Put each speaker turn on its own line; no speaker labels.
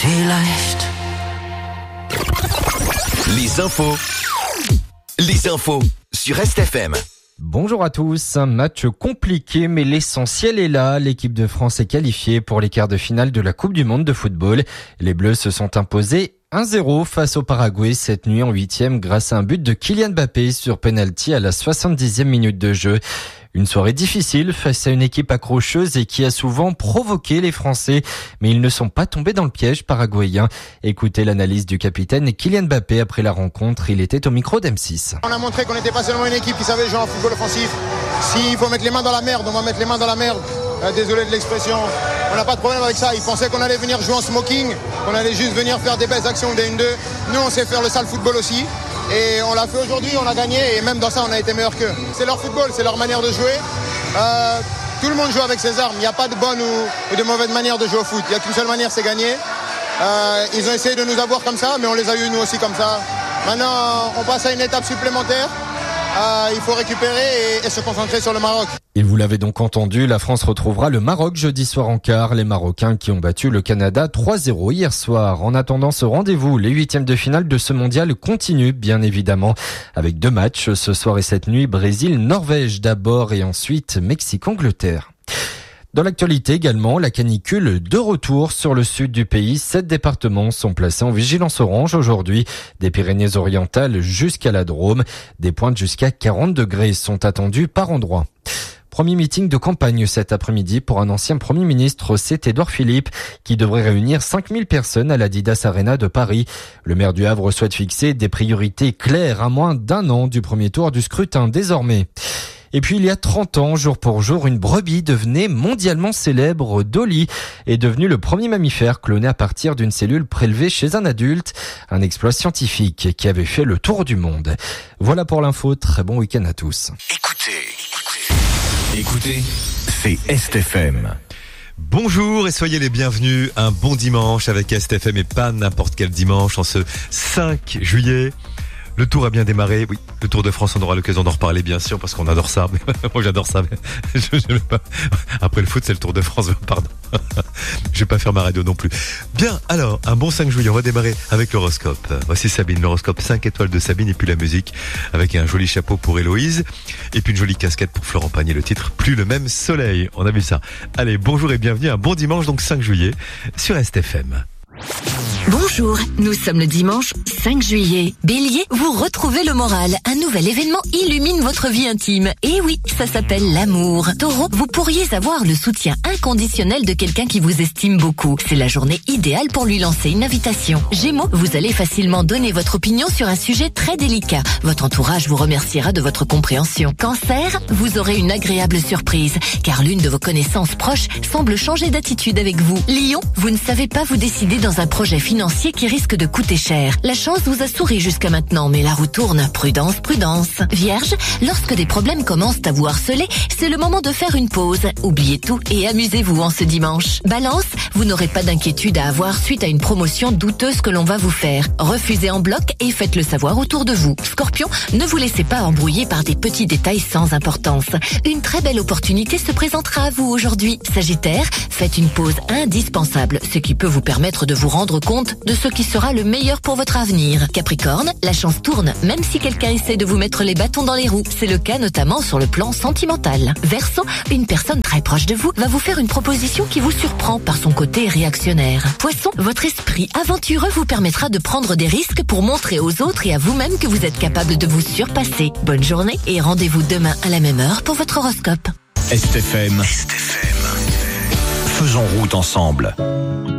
vielleicht.
Les infos sur STFM.
Bonjour à tous, un match compliqué mais l'essentiel est là. L'équipe de France est qualifiée pour les quarts de finale de la Coupe du Monde de football. Les Bleus se sont imposés 1-0 face au Paraguay cette nuit en 8e grâce à un but de Kylian Mbappé sur penalty à la 70e minute de jeu. Une soirée difficile face à une équipe accrocheuse et qui a souvent provoqué les Français, mais ils ne sont pas tombés dans le piège paraguayen. Écoutez l'analyse du capitaine Kylian Mbappé après la rencontre, il était au micro d'M6.
On a montré qu'on n'était pas seulement une équipe qui savait jouer en football offensif. S'il faut mettre les mains dans la merde, on va mettre les mains dans la merde. Désolé de l'expression, on n'a pas de problème avec ça. Ils pensaient qu'on allait venir jouer en smoking, qu'on allait juste venir faire des belles actions des 1-2. Nous, on sait faire le sale football aussi. Et on l'a fait aujourd'hui, on a gagné et même dans ça on a été meilleur qu'eux. C'est leur football, c'est leur manière de jouer. Tout le monde joue avec ses armes, il n'y a pas de bonne ou de mauvaise manière de jouer au foot. Il n'y a qu'une seule manière, c'est gagner. Ils ont essayé de nous avoir comme ça, mais on les a eu nous aussi comme ça. Maintenant on passe à une étape supplémentaire. Il faut récupérer et se concentrer sur le Maroc.
Et vous l'avez donc entendu, la France retrouvera le Maroc jeudi soir en quart. Les Marocains qui ont battu le Canada 3-0 hier soir. En attendant ce rendez-vous, les huitièmes de finale de ce mondial continuent bien évidemment. Avec 2 matchs ce soir et cette nuit, Brésil-Norvège d'abord et ensuite Mexique-Angleterre. Dans l'actualité également, la canicule de retour sur le sud du pays. 7 départements sont placés en vigilance orange aujourd'hui. Des Pyrénées-Orientales jusqu'à la Drôme. Des pointes jusqu'à 40 degrés sont attendues par endroit. Premier meeting de campagne cet après-midi pour un ancien Premier ministre, c'est Édouard Philippe, qui devrait réunir 5000 personnes à l'Adidas Arena de Paris. Le maire du Havre souhaite fixer des priorités claires à moins d'1 an du premier tour du scrutin désormais. Et puis il y a 30 ans, jour pour jour, une brebis devenait mondialement célèbre. Dolly est devenue le premier mammifère cloné à partir d'une cellule prélevée chez un adulte. Un exploit scientifique qui avait fait le tour du monde. Voilà pour l'info, très bon week-end à tous.
Écoutez, c'est STFM.
Bonjour et soyez les bienvenus. Un bon dimanche avec STFM et pas n'importe quel dimanche en ce 5 juillet. Le Tour a bien démarré, oui. Le Tour de France, on aura l'occasion d'en reparler, bien sûr, parce qu'on adore ça. Moi, j'adore ça. Mais après le foot, c'est le Tour de France, pardon. Je vais pas faire ma radio non plus. Bien, alors, un bon 5 juillet, on va démarrer avec l'horoscope. Voici Sabine, l'horoscope 5 étoiles de Sabine, et puis la musique, avec un joli chapeau pour Héloïse, et puis une jolie casquette pour Florent Pagny, le titre Plus le même soleil. On a vu ça. Allez, bonjour et bienvenue, un bon dimanche, donc 5 juillet, sur STFM.
Bonjour, nous sommes le dimanche 5 juillet. Bélier, vous retrouvez le moral. Un nouvel événement illumine votre vie intime. Et oui, ça s'appelle l'amour. Taureau, vous pourriez avoir le soutien inconditionnel de quelqu'un qui vous estime beaucoup. C'est la journée idéale pour lui lancer une invitation. Gémeaux, vous allez facilement donner votre opinion sur un sujet très délicat. Votre entourage vous remerciera de votre compréhension. Cancer, vous aurez une agréable surprise, car l'une de vos connaissances proches semble changer d'attitude avec vous. Lion, vous ne savez pas vous décider dans un projet financier qui risque de coûter cher. La chance vous a souri jusqu'à maintenant, mais la roue tourne. Prudence, prudence. Vierge, lorsque des problèmes commencent à vous harceler, c'est le moment de faire une pause. Oubliez tout et amusez-vous en ce dimanche. Balance, vous n'aurez pas d'inquiétude à avoir suite à une promotion douteuse que l'on va vous faire. Refusez en bloc et faites-le savoir autour de vous. Scorpion, ne vous laissez pas embrouiller par des petits détails sans importance. Une très belle opportunité se présentera à vous aujourd'hui. Sagittaire, faites une pause indispensable, ce qui peut vous permettre de vous rendre compte de ce qui sera le meilleur pour votre avenir. Capricorne, la chance tourne, même si quelqu'un essaie de vous mettre les bâtons dans les roues. C'est le cas notamment sur le plan sentimental. Verseau, une personne très proche de vous va vous faire une proposition qui vous surprend par son côté réactionnaire. Poisson, votre esprit aventureux vous permettra de prendre des risques pour montrer aux autres et à vous-même que vous êtes capable de vous surpasser. Bonne journée et rendez-vous demain à la même heure pour votre horoscope.
STFM. Faisons route ensemble.